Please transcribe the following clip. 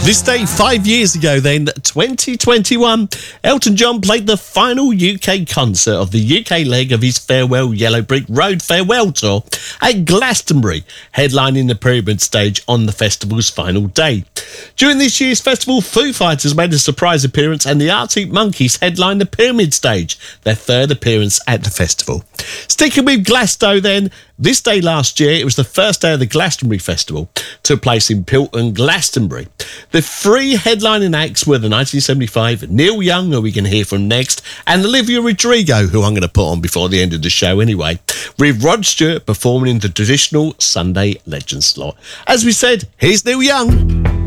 This day 5 years ago then, 2021, Elton John played the final UK concert of the UK leg of his farewell Yellow Brick Road farewell tour at Glastonbury, headlining the Pyramid stage on the festival's final day. During this year's festival, Foo Fighters made a surprise appearance and the Arctic Monkeys headlined the Pyramid stage, their third appearance at the festival. Sticking with Glasto then, this day last year, it was the first day of the Glastonbury Festival, took place in Pilton, Glastonbury. The three headlining acts were the 1975 Neil Young, who we can hear from next, and Olivia Rodrigo, who I'm going to put on before the end of the show anyway, with Rod Stewart performing in the traditional Sunday Legends slot. As we said, here's Neil Young.